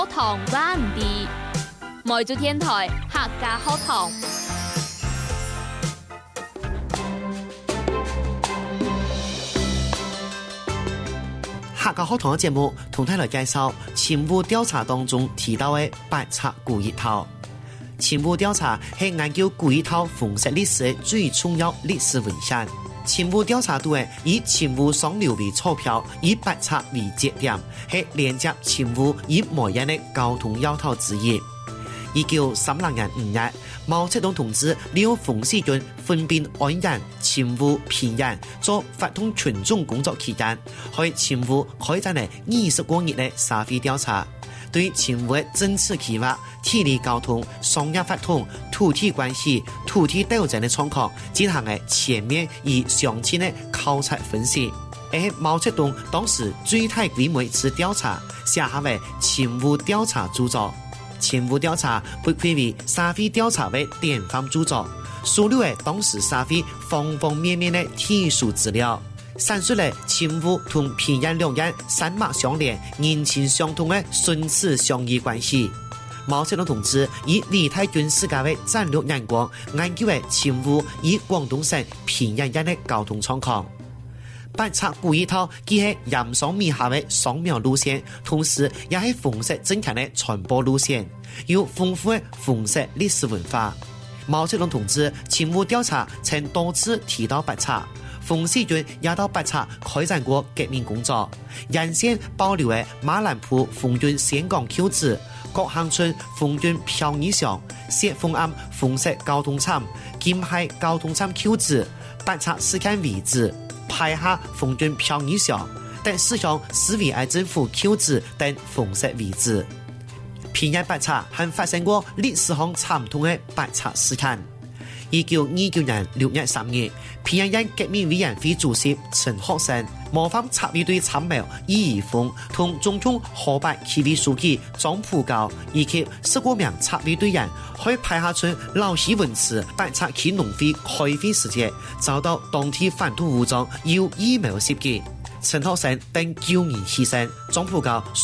堂灣地，每週天台客家學堂。 客家學堂嘅節目同大家來介紹前務調查當中提到嘅八賊古熱頭。前務調查係研究古熱頭風俗歷史最重要歷史文獻。前務調查隊以前務上流為鈔票，以八賊為節點，係連接前務以每日嘅交通要頭之一。1930年5月，毛澤東同志利用馮世軍分辨安人、前務、平人做發動群眾工作期間，喺前務開展了20多日嘅社會調查，對前務嘅政治計劃、體力交通、商業發展、土地關係、土地鬥爭嘅狀況進行了全面而詳盡嘅考察分析。而毛澤東當時最大規模一次調查，寫下為前務調查著作。前務調查被歸為社會調查的典範著作，收錄了當時社會方方面面的技術資料，闡述了前務同平壤兩岸山脈相連、人情相通的唇齒相依關係。毛澤東同志以離太軍事家的戰略眼光，研究了前務與廣東省平壤間的交通狀況。八賊古熱頭既係嚴上密下的掃描路線，同時也係風俗正強的傳播路線，有豐富的風俗歷史文化。毛澤東同志前務調查曾多次提到八賊，馮世軍也到八賊開展過革命工作。沿線保留的馬蘭埔馮軍岘港口子、國行村馮軍飄衣巷、石鳳庵風俗交通站、金海交通站口子、八賊事件遺址、排下馮軍飄衣巷等四項市委愛政府口子等風俗遺址。平壤八賊還發生過歷史上慘痛的八賊事件。1929年6月3日，平壤革命委員會主席陳學成模仿察備隊參謀易以豐同中共河北區委書記張普高以及10多名察備隊員喺排下村老西文祠八賊區農會開會時節，遭到當地反動武裝用羽毛襲擊，陳學成等9人犧牲，張普高